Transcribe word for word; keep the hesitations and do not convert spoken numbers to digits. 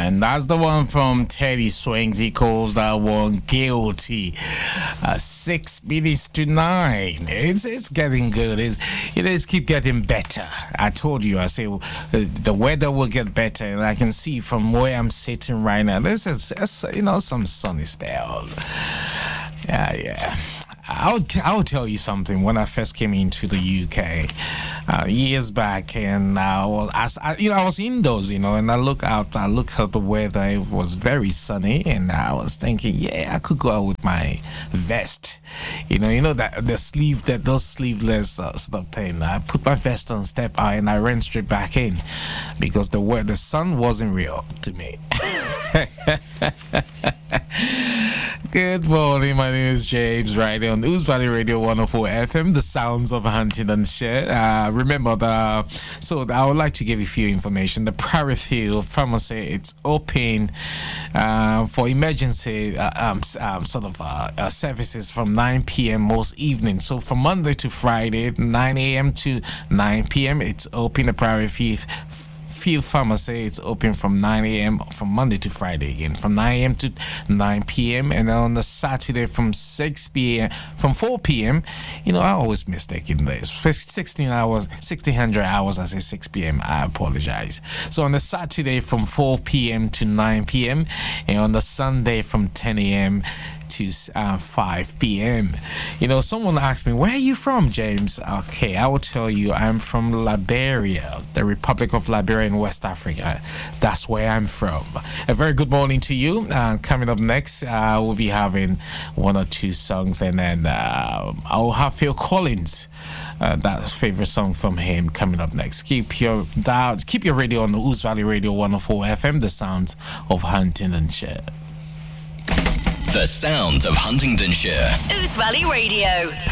And that's the one from Teddy Swings. He calls that one Guilty. Uh, six minutes to nine. It's it's getting good. It's, it is keep getting better. I told you, I say uh, the weather will get better. And I can see from where I'm sitting right now, there's, there's you know, some sunny spell. Yeah, yeah. I'll, I'll tell you something. When I first came into the U K uh, years back, and uh, well, as I, you know, I was indoors, you know, and I look out, I look at the weather. It was very sunny, and I was thinking, yeah, I could go out with my vest, you know, you know that the sleeve, that those sleeveless uh, stuff thing. I put my vest on, step out, and I ran straight back in because the weather, the sun wasn't real to me. Good morning, my name is James, right on Ooze Valley Radio one oh four F M, the sounds of Huntingdonshire. Uh, remember, the, so I would like to give you a few information. The Prairie Field Pharmacy, it's open uh, for emergency uh, um, um, sort of uh, uh, services from nine p.m. most evenings. So from Monday to Friday, nine a.m. to nine p.m., it's open. The Prairie Field Field Pharmacy, it's open from nine a.m. from Monday to Friday again, from nine a.m. to nine p.m. and on the Saturday from six p.m. from four p.m. You know, I always mistake in this. sixteen hours, sixteen hundred hours, I say six p.m. I apologize. So on the Saturday from four p.m. to nine p.m. and on the Sunday from ten a.m. to uh, five p.m. You know, someone asked me, where are you from, James? Okay, I will tell you, I'm from Liberia, the Republic of Liberia in West Africa. That's where I'm from. A very good morning to you. Uh, coming up next, uh, we'll be having one or two songs, and then uh, I'll have Phil Collins. Uh, that favorite song from him coming up next. Keep your dial, keep your radio on the Ooze Valley Radio one oh four F M, the sounds of Huntingdonshire. The sounds of Huntingdonshire. Ooze Valley Radio.